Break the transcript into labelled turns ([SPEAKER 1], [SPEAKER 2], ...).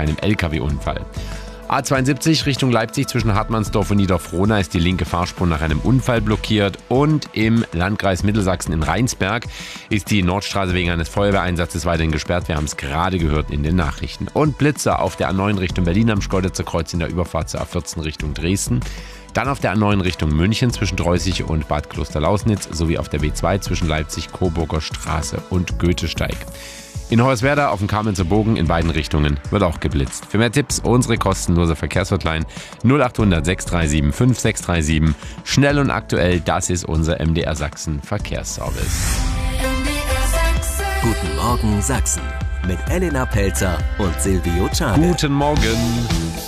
[SPEAKER 1] einem LKW-Unfall. A72 Richtung Leipzig zwischen Hartmannsdorf und Niederfrohna ist die linke Fahrspur nach einem Unfall blockiert und im Landkreis Mittelsachsen in Rheinsberg ist die Nordstraße wegen eines Feuerwehreinsatzes weiterhin gesperrt. Wir haben es gerade gehört in den Nachrichten. Und Blitzer auf der A9 Richtung Berlin am Schkeuditzer Kreuz in der Überfahrt zur A14 Richtung Dresden. Dann auf der A9 Richtung München zwischen Dreußig und Bad Klosterlausnitz sowie auf der B2 zwischen Leipzig, Coburger Straße und Goethesteig. In Hoyerswerda auf dem Kamenzer Bogen in beiden Richtungen wird auch geblitzt. Für mehr Tipps unsere kostenlose Verkehrshotline 0800 637 5637. Schnell und aktuell, das ist unser MDR Sachsen Verkehrsservice.
[SPEAKER 2] Guten Morgen Sachsen mit Elena Pelzer und Silvio Czade.
[SPEAKER 1] Guten Morgen.